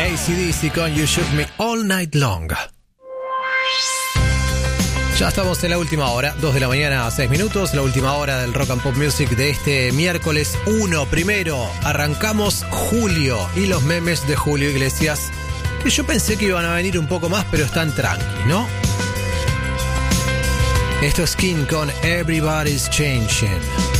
AC/DC con You Shook Me All Night Long. Ya estamos en la última hora, 2 de la mañana, 6 minutos, la última hora del Rock and Pop Music de este miércoles 1. Primero, arrancamos julio y los memes de Julio Iglesias, que yo pensé que iban a venir un poco más, pero están tranqui, ¿no? Esto es King con Everybody's Changing.